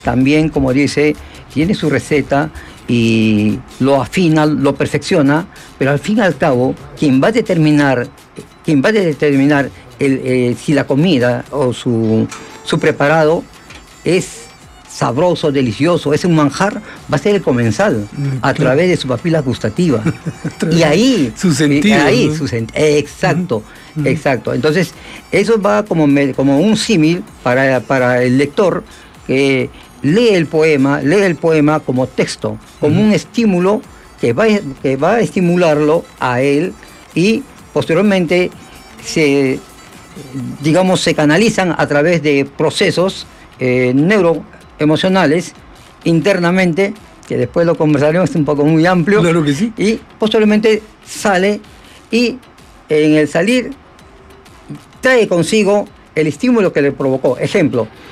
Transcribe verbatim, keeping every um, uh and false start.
también, como dice, tiene su receta y lo afina, lo perfecciona, pero al fin y al cabo, quien va a determinar, quien va a determinar el, eh, si la comida o su, su preparado es sabroso, delicioso, es un manjar, va a ser el comensal, mm, a claro. través de su papila gustativa. Y ahí, su sentido. Ahí, ¿no? su sent exacto, uh-huh. exacto. Entonces, eso va como, me, como un símil para, para el lector que lee el poema, lee el poema como texto, como uh-huh. un estímulo que va, que va a estimularlo a él y posteriormente se, digamos, se canalizan a través de procesos eh, neuroemocionales internamente, que después lo conversaremos, es un poco muy amplio. Claro que sí. Y posteriormente sale y en el salir trae consigo el estímulo que le provocó. Ejemplo,